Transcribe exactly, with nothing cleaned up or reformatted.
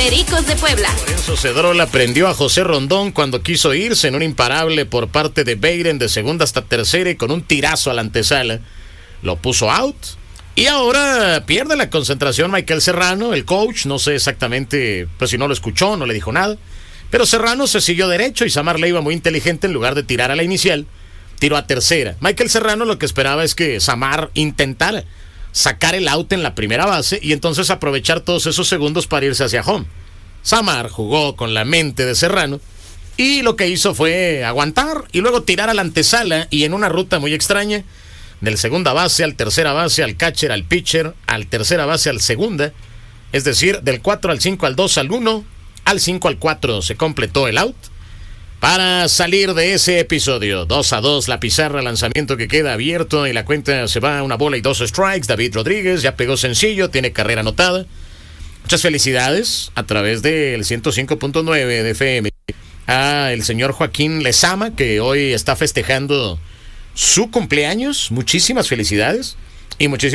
Pericos de Puebla. Lorenzo Cedrola prendió a José Rondón cuando quiso irse en un imparable por parte de Beiren de segunda hasta tercera y con un tirazo a la antesala lo puso out. Y ahora pierde la concentración Michael Serrano, el coach, no sé exactamente, pues si no lo escuchó, no le dijo nada. Pero Serrano se siguió derecho y Samar Leiva, muy inteligente, en lugar de tirar a la inicial, tiró a tercera. Michael Serrano lo que esperaba es que Samar intentara sacar el out en la primera base y entonces aprovechar todos esos segundos para irse hacia home. Samar jugó con la mente de Serrano y lo que hizo fue aguantar y luego tirar a la antesala y en una ruta muy extraña, del segunda base al tercera base, al catcher, al pitcher, al tercera base, al segunda, es decir, del cuatro al cinco, al dos, al uno, al cinco, al cuatro se completó el out. Para salir de ese episodio, dos a dos la pizarra, lanzamiento que queda abierto y la cuenta se va a una bola y dos strikes. David Rodríguez ya pegó sencillo, tiene carrera anotada. Muchas felicidades a través del ciento cinco punto nueve de F M a el señor Joaquín Lezama, que hoy está festejando su cumpleaños. Muchísimas felicidades y muchísimas